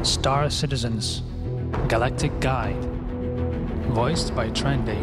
Star Citizens Galactic Guide, voiced by Trendy.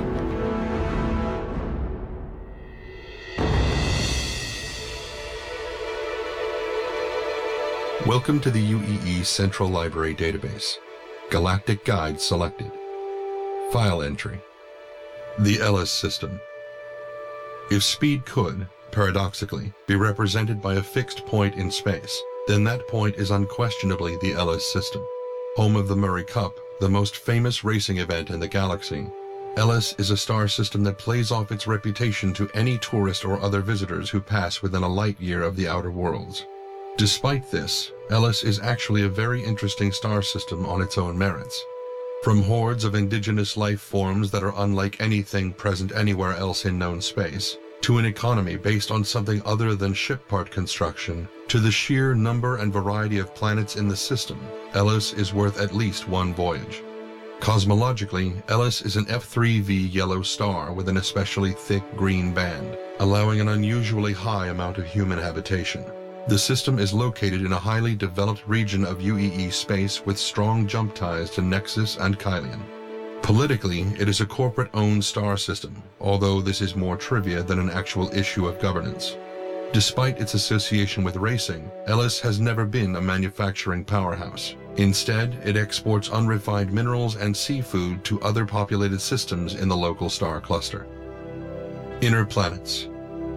Welcome to the UEE Central Library Database. Galactic Guide selected. File entry. The Ellis System. If speed could, paradoxically, be represented by a fixed point in space, then that point is unquestionably the Ellis System. Home of the Murray Cup, the most famous racing event in the galaxy, Ellis is a star system that plays off its reputation to any tourist or other visitors who pass within a light year of the outer worlds. Despite this, Ellis is actually a very interesting star system on its own merits. From hordes of indigenous life forms that are unlike anything present anywhere else in known space, to an economy based on something other than ship part construction, to the sheer number and variety of planets in the system, Ellis is worth at least one voyage. Cosmologically, Ellis is an F3V yellow star with an especially thick green band, allowing an unusually high amount of human habitation. The system is located in a highly developed region of UEE space with strong jump ties to Nexus and Kylian. Politically, it is a corporate-owned star system, although this is more trivia than an actual issue of governance. Despite its association with racing, Ellis has never been a manufacturing powerhouse. Instead, it exports unrefined minerals and seafood to other populated systems in the local star cluster. Inner planets.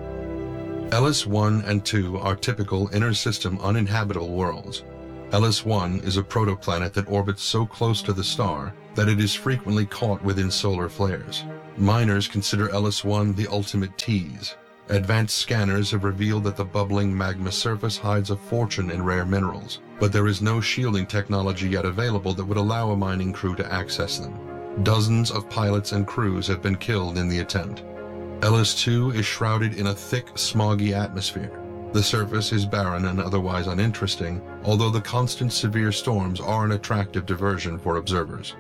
Ellis 1 and 2 are typical inner-system uninhabitable worlds. Ellis 1 is a protoplanet that orbits so close to the star that it is frequently caught within solar flares. Miners consider Ellis 1 the ultimate tease. Advanced scanners have revealed that the bubbling magma surface hides a fortune in rare minerals, but there is no shielding technology yet available that would allow a mining crew to access them. Dozens of pilots and crews have been killed in the attempt. Ellis 2 is shrouded in a thick, smoggy atmosphere. The surface is barren and otherwise uninteresting, although the constant severe storms are an attractive diversion for observers.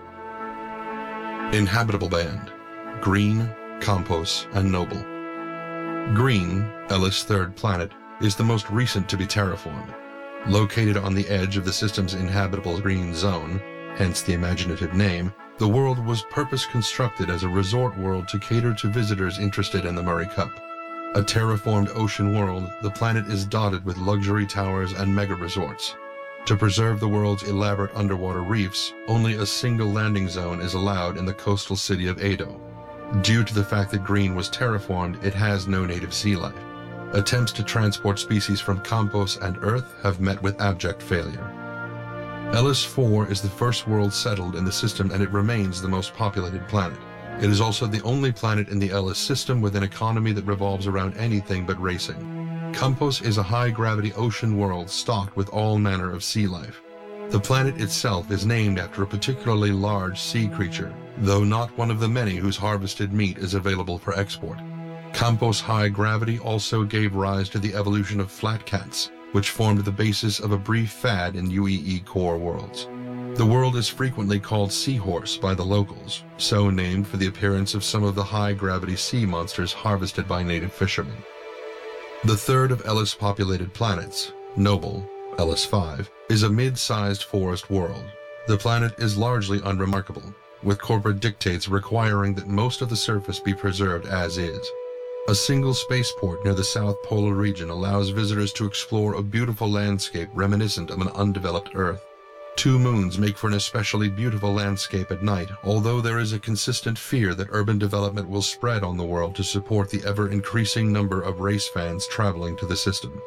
Inhabitable band: Green, Campos, and Noble. Green, Ellis' third planet, is the most recent to be terraformed. Located on the edge of the system's inhabitable green zone, hence the imaginative name, the world was purpose-constructed as a resort world to cater to visitors interested in the Murray Cup. A terraformed ocean world, the planet is dotted with luxury towers and mega-resorts. To preserve the world's elaborate underwater reefs, only a single landing zone is allowed in the coastal city of Ado. Due to the fact that Green was terraformed, it has no native sea life. Attempts to transport species from Campos and Earth have met with abject failure. Ellis 4 is the first world settled in the system, and it remains the most populated planet. It is also the only planet in the Ellis system with an economy that revolves around anything but racing. Campos is a high-gravity ocean world stocked with all manner of sea life. The planet itself is named after a particularly large sea creature, though not one of the many whose harvested meat is available for export. Campos' high gravity also gave rise to the evolution of flat cats, which formed the basis of a brief fad in UEE core worlds. The world is frequently called Seahorse by the locals, so named for the appearance of some of the high-gravity sea monsters harvested by native fishermen. The third of Ellis' populated planets, Noble, Ellis 5, is a mid-sized forest world. The planet is largely unremarkable, with corporate dictates requiring that most of the surface be preserved as is. A single spaceport near the South Polar region allows visitors to explore a beautiful landscape reminiscent of an undeveloped Earth. 2 moons make for an especially beautiful landscape at night, although there is a consistent fear that urban development will spread on the world to support the ever-increasing number of race fans traveling to the system.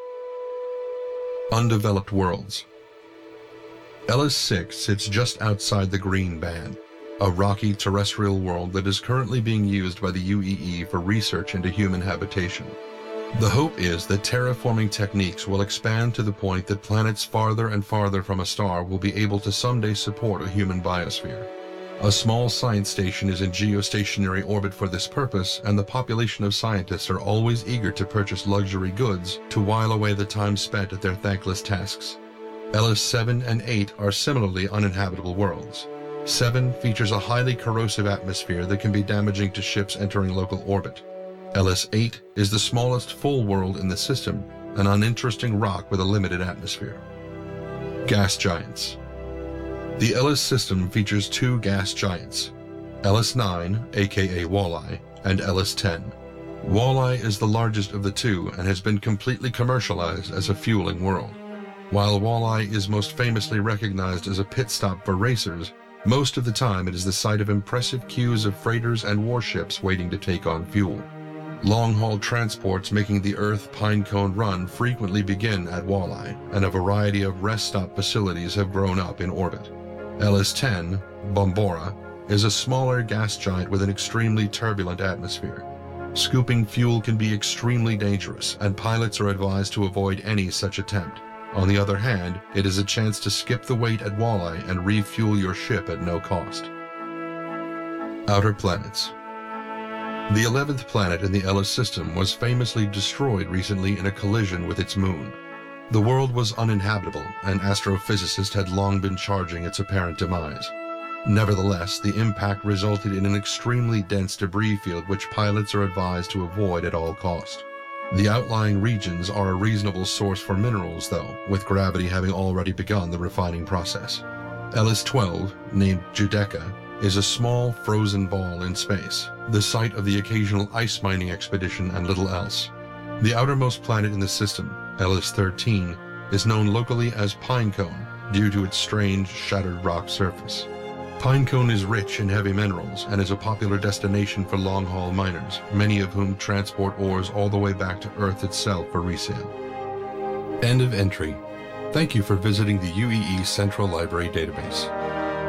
Undeveloped worlds. Ellis 6 sits just outside the green band, a rocky terrestrial world that is currently being used by the UEE for research into human habitation. The hope is that terraforming techniques will expand to the point that planets farther and farther from a star will be able to someday support a human biosphere. A small science station is in geostationary orbit for this purpose, and the population of scientists are always eager to purchase luxury goods to while away the time spent at their thankless tasks. Ellis 7 and 8 are similarly uninhabitable worlds. 7 features a highly corrosive atmosphere that can be damaging to ships entering local orbit. Ellis 8 is the smallest full world in the system, an uninteresting rock with a limited atmosphere. Gas giants. The Ellis system features two gas giants, Ellis 9, aka Walleye, and Ellis 10. Walleye is the largest of the two and has been completely commercialized as a fueling world. While Walleye is most famously recognized as a pit stop for racers, most of the time it is the site of impressive queues of freighters and warships waiting to take on fuel. Long-haul transports making the Earth Pinecone run frequently begin at Walleye, and a variety of rest stop facilities have grown up in orbit. Ellis 10, Bombora, is a smaller gas giant with an extremely turbulent atmosphere. Scooping fuel can be extremely dangerous, and pilots are advised to avoid any such attempt. On the other hand, it is a chance to skip the wait at Walleye and refuel your ship at no cost. Outer planets. The 11th planet in the Ellis system was famously destroyed recently in a collision with its moon. The world was uninhabitable, and astrophysicists had long been charging its apparent demise. Nevertheless, the impact resulted in an extremely dense debris field which pilots are advised to avoid at all cost. The outlying regions are a reasonable source for minerals, though, with gravity having already begun the refining process. Ellis 12, named Judeca, is a small frozen ball in space, the site of the occasional ice mining expedition and little else. The outermost planet in the system, Ellis 13, is known locally as Pinecone due to its strange shattered rock surface. Pinecone is rich in heavy minerals and is a popular destination for long-haul miners, many of whom transport ores all the way back to Earth itself for resale. End of entry. Thank you for visiting the UEE Central Library Database.